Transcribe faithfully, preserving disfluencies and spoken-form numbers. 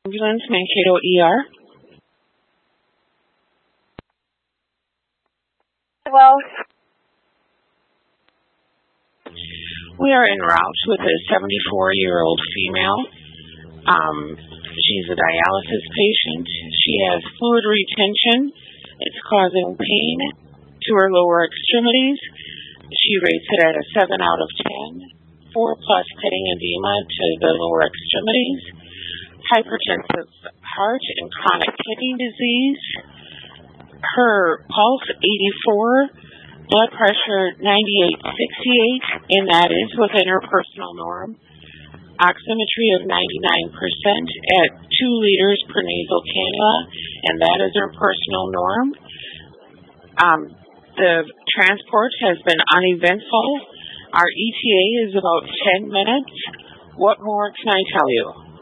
Ambulance, Mankato E R. Well, We are en route with a seventy-four-year-old female. Um, she's a dialysis patient. She has fluid retention. It's causing pain to her lower extremities. She rates it at a seven out of ten. four plus pitting edema to the lower extremities. Hypertensive heart and chronic kidney disease. Her pulse eighty-four. Blood pressure ninety-eight sixty-eight, and that is within her personal norm. Oximetry of ninety-nine percent at two liters per nasal cannula, and that is her personal norm. Um, the transport has been uneventful. Our E T A is about ten minutes. What more can I tell you?